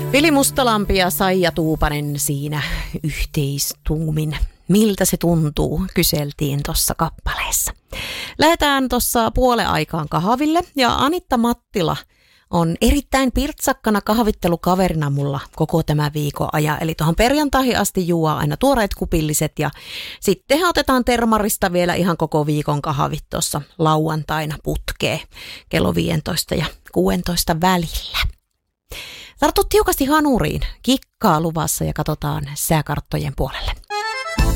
Vili Mustalampi ja Saija Tuupanen siinä yhteistuumin. Miltä se tuntuu, kyseltiin tuossa kappaleessa. Lähdetään tuossa puolen aikaan kahville ja Anitta Mattila on erittäin pirtsakkana kahvittelukaverina mulla koko tämän viikon ajan. Eli tuohon perjantaihin asti juo aina tuoreet kupilliset ja sitten otetaan termarista vielä ihan koko viikon kahvit tuossa lauantaina putkeen kello 15 ja 16 välillä. Tartut tiukasti hanuriin, kikkaa luvassa ja katsotaan sääkarttojen puolelle.